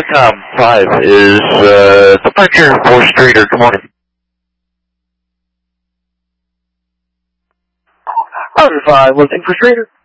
Intercom 5 is departure for Streeter. Good morning. Roger 5, looking for Streeter.